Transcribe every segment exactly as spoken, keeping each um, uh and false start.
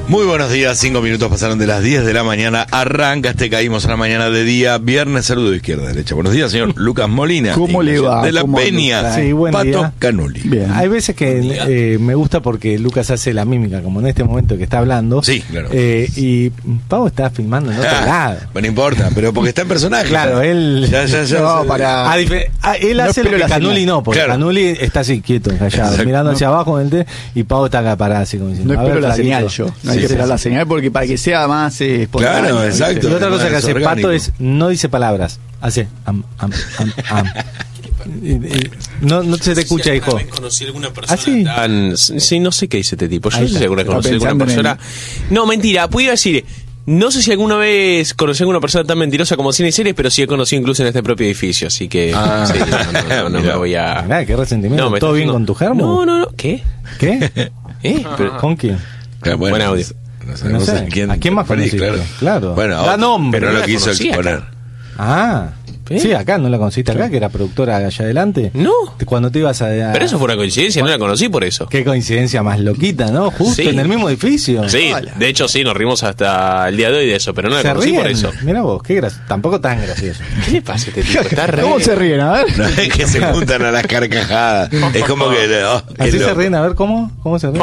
Muy buenos días, cinco minutos pasaron de las diez de la mañana, arranca este Caímos a la mañana de día, viernes, saludo de izquierda a derecha. Buenos días, señor Lucas Molina. ¿Cómo le va? De la ¿Cómo Peña, sí, buen Pato día. Canuli. Bien. Hay veces que eh, me gusta porque Lucas hace la mímica, como en este momento que está hablando. Sí, claro. Eh, y Pau está filmando en otro Ah, lado. bueno, no importa, pero porque está en personaje. Claro, él. Ya, ya, ya. No, ya- para- A difer- ah, él No hace lo espero que la Canuli señal. no, porque Claro. Canuli está así quieto, callado, Exacto. mirando hacia No. abajo del té, y Pau está acá parado así como diciendo. No a espero ver, la flaquito. señal yo. No hay Sí, que sí, esperar sí. la señal porque para que sea más eh, espontáneo. Claro, ¿viste? exacto. Y otra cosa que Es hace orgánico. Pato es no dice palabras, hace am, am, am, am. Y- y- no, no se te escucha, hijo. ¿Alguna vez conocí a alguna persona ¿Ah, sí? tan- sí, no sé qué dice este tipo. Yo Ahí no sé si está. alguna vez conocí a Está alguna pensando en persona. No, mentira, pudiera decir. No sé si alguna vez conocí a alguna persona tan mentirosa como cine y series, pero sí he conocido incluso en este propio edificio, así que Ah. sí, no, no, no, no me voy a. Mirá, qué resentimiento. No, me ¿Todo está bien haciendo- con tu germo? No, no, no. ¿Qué? ¿Qué? ¿Eh? Pero- ¿Con quién? Claro, bueno, Buen audio. No, No sabemos sé. a quién, ¿A quién más París, conociste? claro. Claro. Bueno, Da otro, nombre. pero no No lo la quiso conocía exponer. acá. Ah, ¿Eh? sí, acá no la conociste acá, que era productora allá adelante. No. Cuando te ibas a. a- Pero eso fue una coincidencia, no la conocí por eso. Qué coincidencia más loquita, ¿no? Justo Sí. en el mismo edificio. Sí, de hecho sí, nos rimos hasta el día de hoy de eso, pero no la Se conocí ríen. por eso. Mira vos, qué gracioso. Tampoco tan gracioso. ¿Qué le pasa a este tipo? Está re... ¿Cómo se ríen? A ver. No es que se juntan a las carcajadas. Es como que. oh, qué Así se loco. ríen, a ver cómo, cómo se ríen.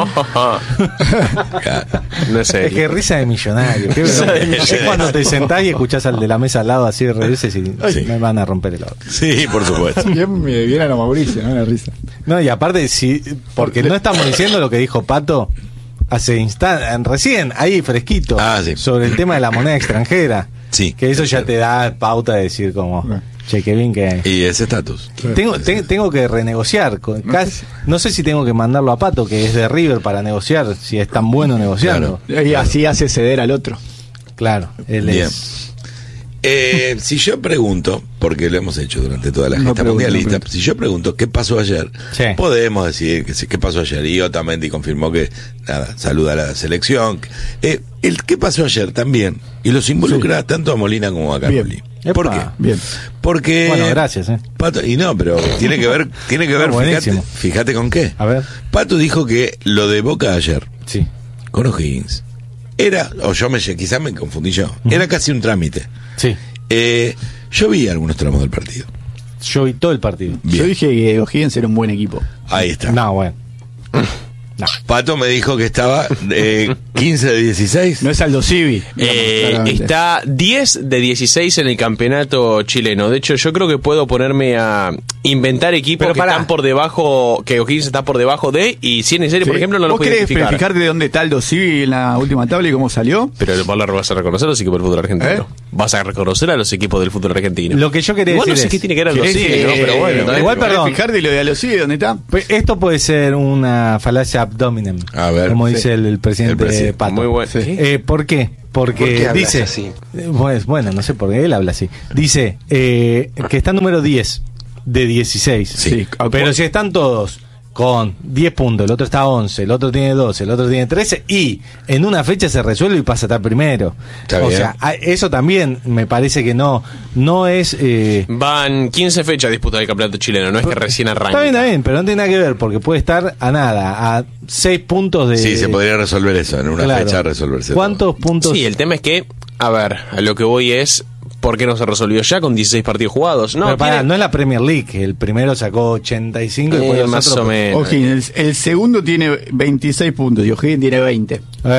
No sé. Es que risa de millonario. Qué Risa de vergüenza. Es millonario. cuando te sentás y escuchás al de la mesa al lado así reírse y Sí. me van a romper el ojo. Sí, por supuesto. Bien, me vieron a Mauricio, ¿no? La risa. No, y aparte, si, porque no estamos diciendo lo que dijo Pato hace instantes, recién, ahí fresquito, Ah, sí. sobre el tema de la moneda extranjera. Sí. Que eso ya te da pauta de decir como, che, qué bien que... Y ese estatus. Tengo, te- tengo que renegociar. Con, casi- no sé si tengo que mandarlo a Pato, que es de River, para negociar, si es tan bueno negociando. Claro. Y así hace ceder al otro. Claro, él Bien. es... Eh, si yo pregunto, porque lo hemos hecho durante toda la No gesta pregunto, mundialista, no pregunto. si yo pregunto qué pasó ayer, Sí. podemos decir que sí, qué pasó ayer. Y Otamendi confirmó que, nada, saluda a la selección. Eh, el qué pasó ayer también, y los involucra tanto a Molina como a Canoli. Bien. ¿Por Epa. qué? Bien. Porque... Bueno, gracias, eh. Pato, y no, pero tiene que ver, tiene que ver, Ah, fíjate, buenísimo. fíjate con qué. A ver, Pato dijo que lo de Boca ayer, sí. con O'Higgins, era, o yo me, quizás me confundí yo, era casi un trámite. Sí, Eh, yo vi algunos tramos del partido. yo vi todo el partido. Bien. Yo dije que O'Higgins era un buen equipo. Ahí está. No, bueno. No. Pato me dijo que estaba eh, quince de dieciséis. No es Aldo Civi. Eh, claramente. está diez de dieciséis en el campeonato chileno. De hecho, yo creo que puedo ponerme a inventar equipos Pero que pará. están por debajo, que O'Higgins está por debajo de, y cien y serie, por Sí. ejemplo, no lo ¿Vos puedo querés identificar. verificar de dónde está Aldo Civi en la última tabla y cómo salió? Pero vos lo vas a reconocer a los equipos del fútbol argentino. ¿Eh? Vas a reconocer a los equipos del fútbol argentino. Lo que yo quería Igual no decir sé qué es- tiene que ver los ¿Querés, sí, ¿no? eh, Pero bueno, también- igual, ¿querés perdón. fijarte lo de Aldo Civi dónde está? Pues esto puede ser una falacia abdominem, A ver, como sí. dice el, el presidente El presidente. Pato. Muy bueno. Sí. Eh, ¿Por qué? Porque ¿Por qué hablas dice, así? eh, pues, bueno, no sé por qué él habla así. Dice eh, que está número diez de dieciséis. Sí. Pero si están todos con diez puntos, el otro está once, el otro tiene doce, el otro tiene trece, y en una fecha se resuelve y pasa a estar primero. Está o bien. sea, a- eso también me parece que no, no es... eh, Van quince fechas disputadas el campeonato chileno, no es que recién arranca. Está bien, está bien, pero no tiene nada que ver, porque puede estar a nada, a seis puntos de... Sí, se podría resolver eso, en una Claro. fecha resolverse. ¿Cuántos puntos? Sí, el tema es que, a ver, a lo que voy es, ¿por qué no se resolvió ya con dieciséis partidos jugados? No, Pero pará, tiene- no es la Premier League, el primero sacó ochenta y cinco y después Eh, los más otros- o menos. O'Higgins, el, el segundo tiene veintiséis puntos y O'Higgins tiene veinte.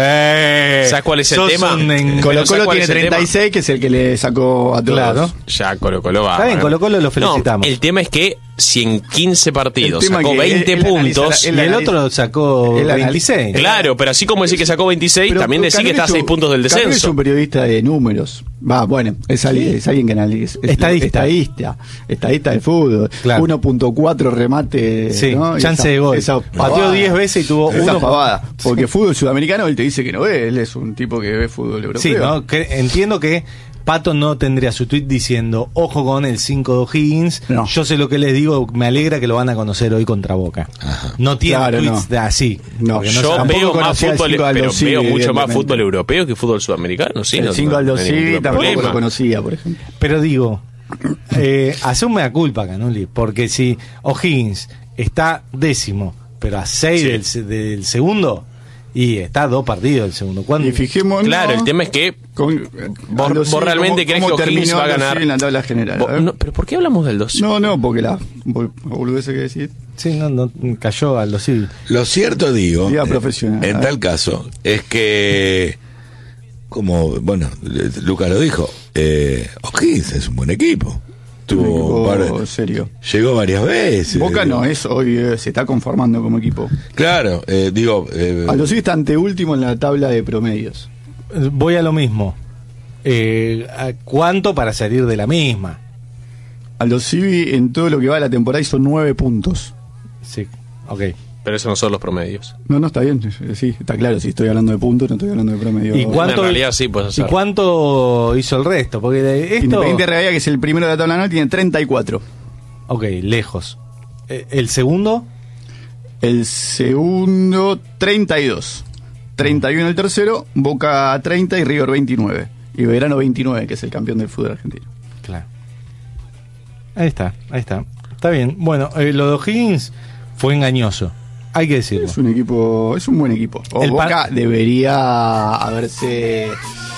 Eh, ¿Sabes cuál es el sos tema? un en- Pero Colo ¿sabes Colo cuál tiene es el treinta y seis, que es el que le sacó a todos. Claro. Ya Colo Colo va. Está bien, ¿eh? Colo Colo lo felicitamos. No, el tema es que si en quince partidos El tema sacó que veinte él- él puntos... analiza Y la- el él otro sacó él analiza- veintiséis. Claro, pero así como decir que sacó veintiséis, Pero también decir que Canelo está a es seis un- puntos del Canelo es descenso. un periodista de números. Va, bueno, es alguien, es alguien que analiza. es- Estadista. Estadista. Estadista del fútbol. Claro. uno punto cuatro remate. Sí, ¿no? Y chance esa- de gol. esa Pateó pavada. diez veces y tuvo Esa uno. pavada. Porque fútbol sudamericano él te dice que no ve. Él es un tipo que ve fútbol europeo. Sí, ¿no? Que- entiendo que Pato no tendría su tweet diciendo, ojo con el cinco de O'Higgins, No. yo sé lo que les digo, me alegra que lo van a conocer hoy contra Boca. Ajá. No tiene Claro, tweets no. de así. No, porque Yo se- tampoco veo más conocía el fútbol, cinco de pero Aldo Civi, veo mucho más evidentemente. fútbol europeo que fútbol sudamericano, sí. el no- cinco no- Aldo no hay Civi ningún tampoco problema. lo conocía, por ejemplo. Pero digo, eh, hace un mea culpa, Canuli, porque si O'Higgins está décimo, pero a seis Sí. del, se- del segundo, Y está a dos partidos el segundo. ¿Cuándo? Y fijémonos. Claro, el tema es que Con, vos, Aldo vos Civi, realmente ¿cómo- crees cómo que O'Higgins terminó va a Aldo ganar. Civi en la tabla general? Vos- A ver. no, pero ¿por qué hablamos del dos? No, no, porque la bol- boludez que decir. Sí, no, no, cayó Aldo Civi. Lo cierto, digo, Liga eh, profesional. en tal caso, es que, como, bueno, eh, Lucas lo dijo, eh, O'Higgins es un buen equipo. Tuvo Un equipo var- serio. llegó varias veces. Boca digo. no es hoy, eh, se está conformando como equipo. Claro, eh, digo, eh, Aldo Civi está anteúltimo en la tabla de promedios. Voy a lo mismo. Eh, ¿a ¿Cuánto para salir de la misma? Aldo Civi en todo lo que va de la temporada hizo nueve puntos. Sí, ok. Pero esos no son los promedios. No, no, está bien. eh, Sí, está claro. Si estoy hablando de puntos, no estoy hablando de promedio. ¿Y cuánto, En realidad sí puedes ¿y hacer. cuánto hizo el resto? Porque de esto... Independiente Rivadavia, que es el primero de la tabla anual, tiene treinta y cuatro. Ok, lejos. Eh, ¿El segundo? El segundo, treinta y dos. treinta y uno el tercero, Boca treinta y River veintinueve. Y Belgrano veintinueve, que es el campeón del fútbol argentino. Claro. Ahí está, ahí está. Está bien. Bueno, eh, lo de O'Higgins fue engañoso. Hay que decirlo. Es un equipo, es un buen equipo. O El Boca pa- debería haberse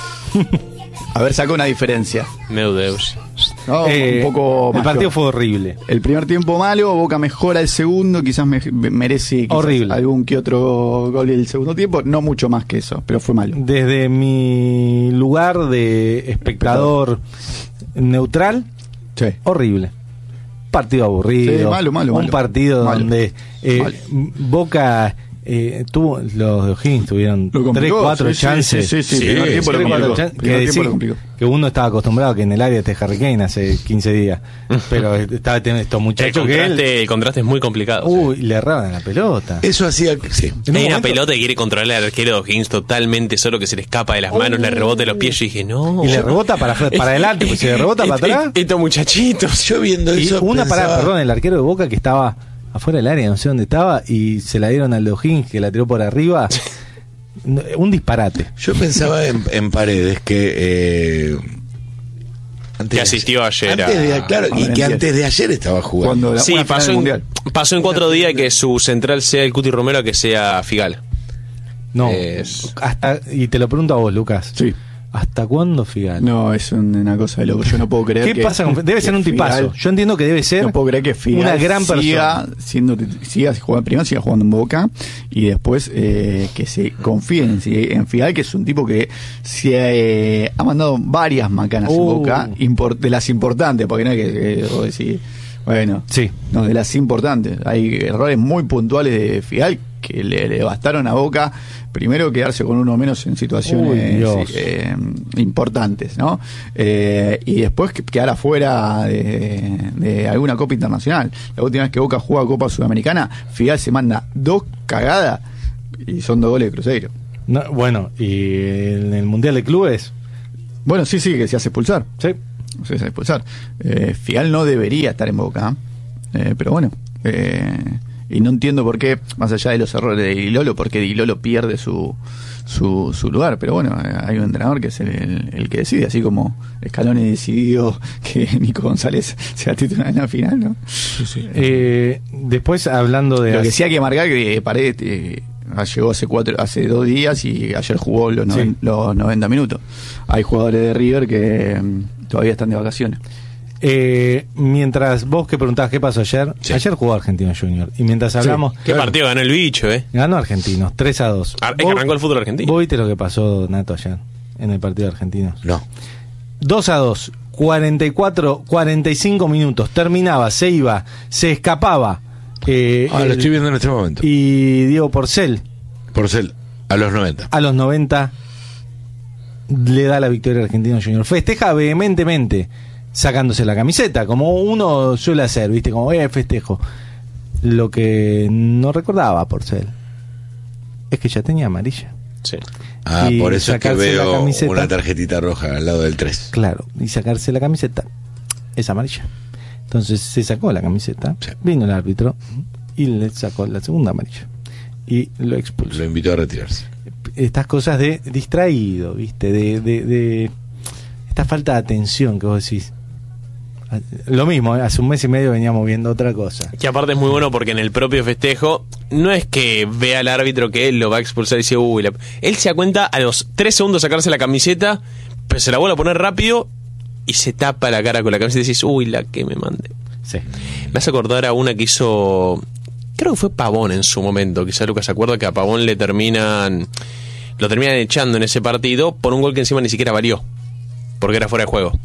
haber sacado una diferencia. Meu Deus. ¿no? Eh, un poco el más partido que- fue horrible. El primer tiempo malo, Boca mejora el segundo, quizás me- merece quizás Horrible. algún que otro gol del segundo tiempo, no mucho más que eso, pero fue malo. Desde mi lugar de espectador neutral, Sí. horrible. Partido aburrido. Sí, malo, malo, un malo. partido Malo. donde eh, Malo. Boca eh, tuvo, los de O'Higgins tuvieron Lo tres, complicó, cuatro sí, sí, chances. sí, sí, sí, Sí, primer tiempo lo Tres, cuatro complicó. chan- que, Primer tiempo decir lo complicó. que uno estaba acostumbrado que en el área esté Harry Kane hace quince días. Pero estaba teniendo estos El muchachos que él. contraste, el contraste es muy complicado. sí. Uy, le erraban la pelota. eso hacía, sí. En un Hay una momento- pelota que quiere controlar al arquero de O'Higgins totalmente solo, que se le escapa de las manos, le rebota en los pies. Yo dije, no. Y le rebota para, para adelante, pues se le rebota para atrás. Estos muchachitos. Yo viendo Y eso una pensaba, parada, perdón, el arquero de Boca que estaba afuera del área, no sé dónde estaba, y se la dieron al de O'Higgins que la tiró por arriba. No, un disparate. yo pensaba en, en Paredes que eh, antes Que de- asistió ayer antes de- a- claro, a y que Valencia. antes de ayer estaba jugando. Cuando la, Sí, una final pasó del en, mundial. pasó en cuatro días que su central sea el Cuti Romero, que sea Figal. No, Es- hasta, y te lo pregunto a vos, Lucas. Sí. ¿Hasta cuándo Figal? No, es un- una cosa de loco. Yo no puedo creer ¿Qué que. pasa con Debe que ser un tipazo. Figal- Yo entiendo que debe ser No puedo creer que Figal una gran siga persona. siendo siga jugando, primero siga jugando en Boca y después eh, que se confíen en, en Figal, que es un tipo que se eh, ha mandado varias macanas en Uh. Boca, impor- de las importantes, porque no es que, que vos decís, bueno, Sí. no, de las importantes. Hay errores muy puntuales de Figal que le, le bastaron a Boca primero quedarse con uno menos en Uy, situaciones Dios. eh, importantes, ¿no? Eh, y después que- quedar afuera de, de alguna Copa Internacional. La última vez que Boca juega Copa Sudamericana, Figal se manda dos cagadas y son dos goles de Cruzeiro. No, bueno, y en el Mundial de Clubes, Bueno, sí, sí, que se hace expulsar. sí. Se hace expulsar. Eh, Figal no debería estar en Boca, eh, pero bueno. Eh, y no entiendo por qué, más allá de los errores de Di Lolo, por qué Di Lolo pierde su, su, su lugar. Pero bueno, eh, hay un entrenador que es el, el- el que decide, así como Scaloni decidió que Nico González sea titular en la final, ¿no? Eh, después, hablando de... Lo que sí hay que marcar que Paredes eh, llegó hace cuatro, hace dos días y ayer jugó los, noven- Sí. los noventa minutos. Hay jugadores de River que mm, todavía están de vacaciones. Eh, mientras vos que preguntabas qué pasó ayer, Sí. ayer jugó Argentino Junior. Y mientras hablamos, ¿Qué partido ganó el bicho, eh? ganó Argentinos, tres a dos. Ar- es que Vos- arrancó el fútbol argentino. ¿Vos viste lo que pasó, Nato, ayer en el partido de Argentinos? No. dos a dos, cuarenta y cuatro, cuarenta y cinco minutos. Terminaba, se iba, se escapaba. eh, Ah, lo el- estoy viendo en este momento. Y Diego Porcel, Porcel, a los noventa. a los noventa, le da la victoria a Argentino Junior. Festeja vehementemente, sacándose la camiseta, como uno suele hacer, ¿viste? Como eh, festejo. Lo que no recordaba Porcel es que ya tenía amarilla. Sí. Ah, Y por eso es que sacarse la veo camiseta. una tarjetita roja al lado del tres. Claro, y sacarse la camiseta es amarilla. Entonces se sacó la camiseta, Sí. vino el árbitro y le sacó la segunda amarilla y lo expulsó. Lo invitó a retirarse. Estas cosas de distraído, ¿viste? De, de, de esta falta de atención que vos decís. Lo mismo, ¿eh? Hace un mes y medio veníamos viendo otra cosa. Que aparte es muy bueno porque en el propio festejo no es que vea al árbitro que él lo va a expulsar y dice, uy, la... él se da cuenta a los tres segundos de sacarse la camiseta, pero se la vuelve a poner rápido y se tapa la cara con la camiseta y dices, uy, la que me mandé. Sí. Me hace acordar a una que hizo, creo que fue Pavón en su momento, quizá Lucas se acuerda que a Pavón le terminan, lo terminan echando en ese partido por un gol que encima ni siquiera valió, porque era fuera de juego.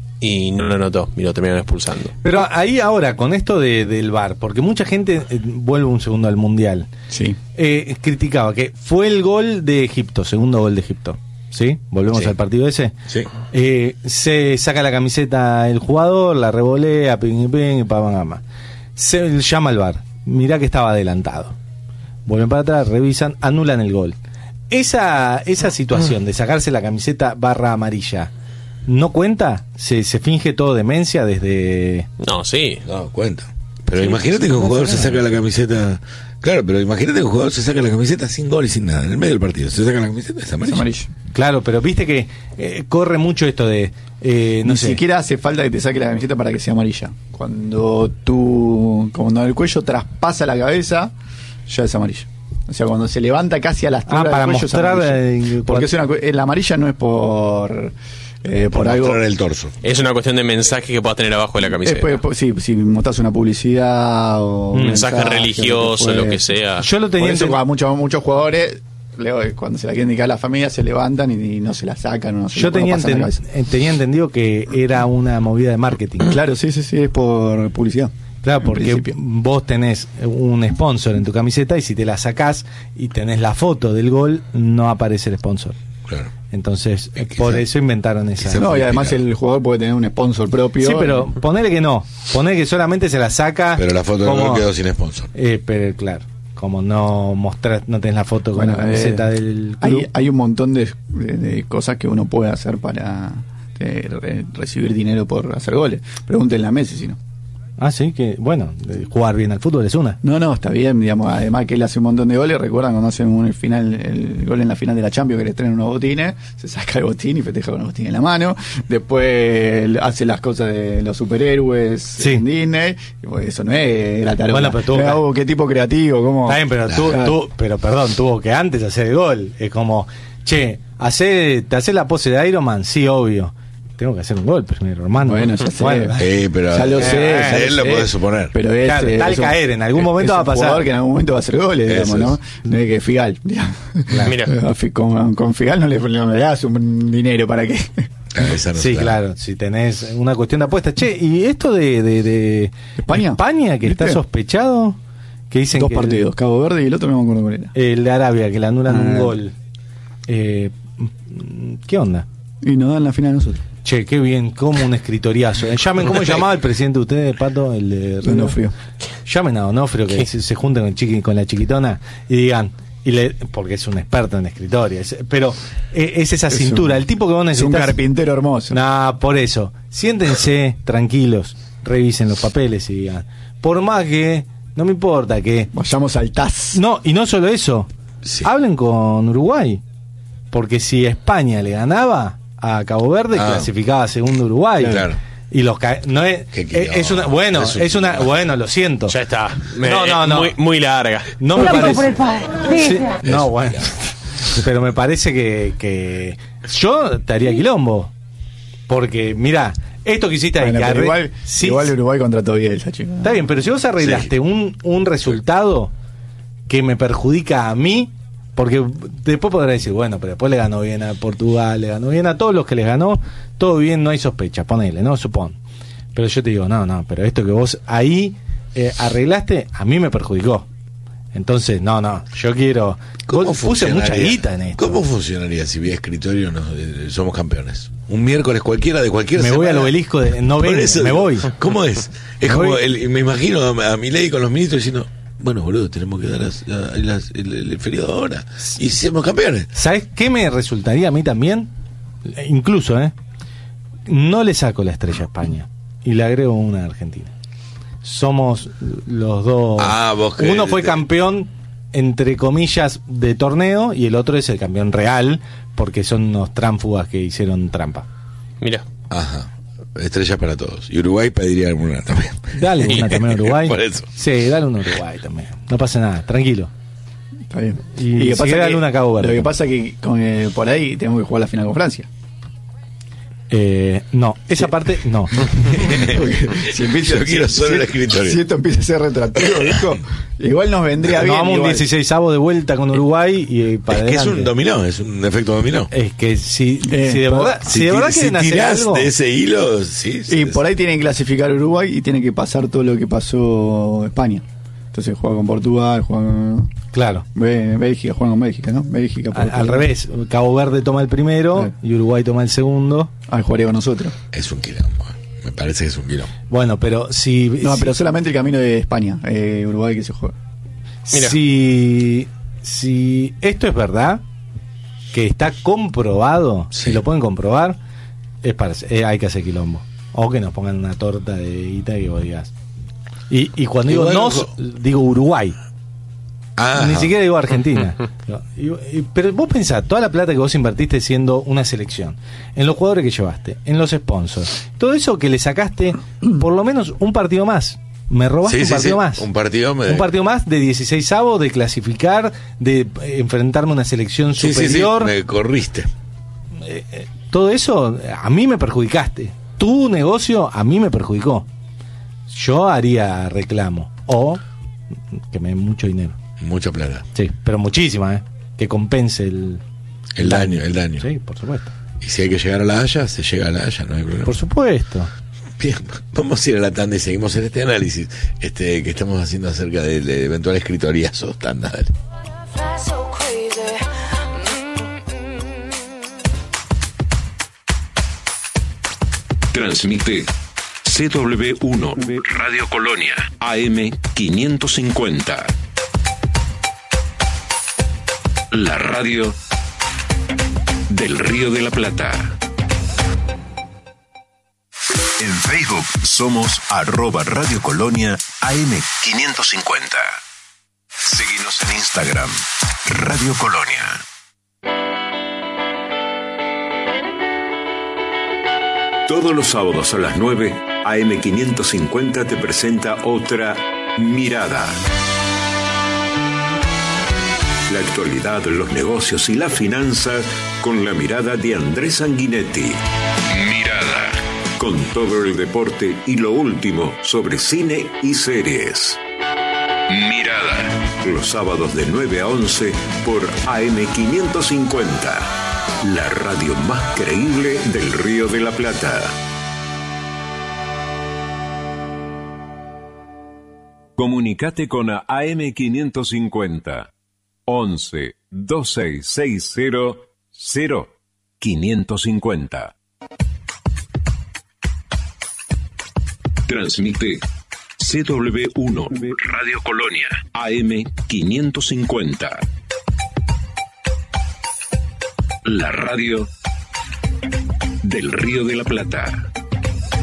Y no lo notó, y lo terminaron expulsando. Pero ahí ahora, con esto de, del V A R, porque mucha gente, eh, vuelve un segundo al Mundial, Sí. eh, criticaba que fue el gol de Egipto, segundo gol de Egipto, ¿sí? Volvemos Sí. al partido ese. Sí. Eh, se saca la camiseta el jugador, la revolea, ping, ping, pam, pam, pam. Se llama al V A R, mirá que estaba adelantado. Vuelven para atrás, revisan, anulan el gol. Esa, esa situación de sacarse la camiseta barra amarilla, ¿no cuenta? ¿Se, se finge todo demencia desde...? No, sí. No, cuenta. Pero Sí, imagínate sí, que un no jugador pasa se nada. saca la camiseta. Claro, pero imagínate que un jugador se saca la camiseta sin gol y sin nada, en el medio del partido. Se saca la camiseta, es Es amarillo. amarillo. Claro, pero viste que eh, corre mucho esto de... eh, no Ni sé. siquiera hace falta que te saque la camiseta para que sea amarilla. Cuando tú, cuando el cuello traspasa la cabeza, ya es amarillo. O sea, cuando se levanta casi a la altura Ah, para del cuello mostrar, es amarillo. eh, Porque es una, cu- eh, la amarilla no es por eh, por, Por algo. mostrar el torso. Es una cuestión de mensaje que puedas tener abajo de la Es camiseta. por- por- sí, si mostrás una publicidad o Un mensaje religioso, lo que sea. Yo lo tenía Por eso enten- a muchos, muchos jugadores, luego, cuando se la quieren dedicar a la familia, se levantan y, y no se la sacan. O no se Yo la tenía, pasan la enten- cabeza. eh, tenía entendido que era una movida de marketing. Claro, sí, sí, sí, es por publicidad. Claro, En porque principio. vos tenés un sponsor en tu camiseta y si te la sacás y tenés la foto del gol, no aparece el sponsor. Claro. Entonces, Eh, quizá- por eso inventaron esa. quizá- No, y además Claro. el jugador puede tener un sponsor propio. Sí, pero ponele que no. Ponele que solamente se la saca. Pero la foto como- no quedó sin sponsor. Eh, pero claro, como no mostrás, no tenés la foto con Bueno, la camiseta eh, del club. hay, hay un montón de, de- de cosas que uno puede hacer para eh, re- recibir dinero por hacer goles. Pregúntenle a Messi si no. Ah, sí, que bueno, eh, jugar bien al fútbol es una. No, no, está bien, digamos, además que él hace un montón de goles, recuerdan cuando hacen un el final, el gol en la final de la Champions que le traen unos botines, se saca el botín y festeja con el botín en la mano, después hace las cosas de los superhéroes Sí. en Disney, y pues eso no es la tarola. Bueno, pero tuvo Era, que- oh, qué tipo creativo, cómo. Está bien, pero tú, Claro. tú- pero perdón, tuvo que antes hacer el gol. Es como, che, hace, ¿te haces la pose de Iron Man? Sí, obvio. Tengo que hacer un gol primero, hermano. Bueno, ya sé. Bueno, Eh, pero Ya lo eh, sé, ya él lo sé. puede suponer. Pero es, Claro, eh, tal es un- caer, en algún es- momento es va a un pasar. jugador que en algún momento va a hacer goles, Eso digamos, ¿no? es. No es que Figal, digamos. Mira. A Fi- Con, con Figal no le, no le das un dinero para que. Ah, esa no sí, se da. claro, si tenés una cuestión de apuestas. Che, ¿y esto de, de, de España? España que está ¿Viste? sospechado? Que dicen Dos que partidos, Cabo Verde y el otro no me acuerdo cuál era. El, el de Arabia, que le anulan un Ah. gol. Eh, ¿Qué onda? Y nos dan la final a nosotros. Che, qué bien, como un escritoriazo. Eh, Llamen, ¿cómo se llamaba el presidente de ustedes, Pato? El de River? Donofrio. Llamen a Donofrio, que se, se junten con, chiqui, con la chiquitona y digan, y le, porque es un experto en escritoria, es- pero eh, es esa Es cintura, un- el tipo que vos Es un necesitas. carpintero hermoso. Nah, por eso, siéntense tranquilos, revisen los papeles y digan, por más que, no me importa que... Vayamos al T A S. No, y no solo eso, Sí. hablen con Uruguay, porque si España le ganaba a Cabo Verde, Ah. clasificaba segundo Uruguay. Claro. Y los ca- no es, Qué eh, quilombo. es una bueno, Es un es una quilombo. bueno, lo siento. Ya está. Me- No, no, no. Muy, muy larga. No me Loco por parece. el padre. Sí, Sí. no, bueno. Pero me parece que, que yo te haría quilombo. Porque, mira, esto que hiciste ahí, Bueno, que pero arre- igual, sí, igual Uruguay contrató Bielsa, chicos. está bien, pero si vos arreglaste un, un resultado que me perjudica a mí, porque después podrás decir, bueno, pero después le ganó bien a Portugal, le ganó bien a todos los que les ganó, todo bien, no hay sospecha, ponele, ¿no? Supón. Pero yo te digo, no, no, pero esto que vos ahí eh, arreglaste, a mí me perjudicó. Entonces, no, no, yo quiero... ¿Cómo vos puse mucha funcionaría? guita en esto. ¿Cómo funcionaría si vía escritorio nos, eh, somos campeones? Un miércoles cualquiera de cualquier Me voy semana. al obelisco de... No Por vengo, eso, me voy. ¿Cómo es? Es Me como, voy. el- me imagino a, a Milei con los ministros diciendo, bueno, boludo, tenemos que dar las- la- las- el, el- el feriado ahora. Y somos campeones. ¿Sabes qué me resultaría a mí también? Eh, Incluso, ¿eh? No le saco la estrella a España y le agrego una a Argentina. Somos los dos. Ah, vos que- Uno fue campeón, entre comillas, de torneo y el otro es el campeón real porque son unos tránfugas que hicieron trampa. Mira. Ajá. estrellas para todos. Y Uruguay pediría alguna también. Dale una también a Uruguay. Por eso. Sí, dale una a Uruguay también. No pasa nada, tranquilo. Está bien. Y, que si pasa queda que- una Cabo Verde. Lo que pasa es que con, eh, por ahí tenemos que jugar la final con Francia. Eh, no, esa parte no. Si empieza- Yo quiero solo si- el escritorio. Si esto empieza a ser retractivo, viejo, igual nos vendría Nos bien. vamos un igual. dieciseisavo de vuelta con Uruguay y eh, para Es que es adelante. un dominó, es un efecto dominó. Es que si, Eh, si de por- verdad, si, Si, de verdad ti- si quieren hacer tirás algo, de ese hilo, sí. Y sí, por ahí tienen que clasificar Uruguay y tiene que pasar todo lo que pasó España. Entonces juega con Portugal, juega con claro, Bé- Bélgica, juegan con Bélgica, ¿no? Bélgica, al, Portugal. al revés, Cabo Verde toma el primero Claro. y Uruguay toma el segundo. Ah, jugaría con nosotros. Es un quilombo. eh. Me parece que es un quilombo. Bueno, pero si No, si, pero solamente el camino de España, eh, Uruguay que se juega. Mira. si si esto es verdad, que está comprobado, Sí. si lo pueden comprobar, es para eh, hay que hacer quilombo. O que nos pongan una torta de guita y vos digas. Y, y cuando digo Igual, nos, ojo. digo Uruguay. Ah, Ni siquiera digo Argentina. No, y- y- pero vos pensás, toda la plata que vos invertiste siendo una selección, en los jugadores que llevaste, en los sponsors, todo eso que le sacaste por lo menos un partido más. Me robaste sí, un sí, partido sí. más. Un partido, me- Un partido más de dieciseisavo, de clasificar, de eh, enfrentarme a una selección Sí, sí, sí, superior. me corriste. Todo eso a mí me perjudicaste. Tu negocio a mí me perjudicó. Yo haría reclamo. O que me den mucho dinero. Mucha plata. Sí, pero muchísima, ¿eh? Que compense el, El daño, el daño. Sí, por supuesto. Y si hay que llegar a la Haya, se llega a la Haya, no hay problema. Por supuesto. Bien, vamos a ir a la tanda y seguimos en este análisis este que estamos haciendo acerca del de eventual escritoriazo. Tanda, dale. Fly so crazy. Transmite C W uno Radio Colonia A M quinientos cincuenta. La radio del Río de la Plata. En Facebook somos arroba Radio Colonia A M quinientos cincuenta. Seguinos en Instagram, Radio Colonia. Todos los sábados a las nueve, A M quinientos cincuenta te presenta otra Mirada. La actualidad, los negocios y las finanzas con la mirada de Andrés Sanguinetti. Mirada. Con todo el deporte y lo último sobre cine y series. Mirada. Los sábados de nueve a once por A M quinientos cincuenta. La radio más creíble del Río de la Plata. Comunicate con A M quinientos cincuenta. once veintiséis sesenta cero quinientos cincuenta. Transmite C W uno Radio Colonia A M quinientos cincuenta. La radio del Río de la Plata.